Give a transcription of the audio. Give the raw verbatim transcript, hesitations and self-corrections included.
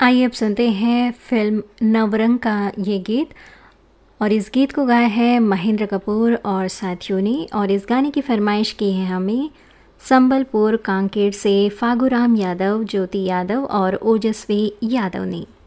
आइए अब सुनते हैं फिल्म नवरंग का ये गीत। और इस गीत को गाया है महेंद्र कपूर और साथियों ने। और इस गाने की फरमाइश की है हमें संबलपुर कांकेर से फागुराम यादव, ज्योति यादव और ओजस्वी यादव ने।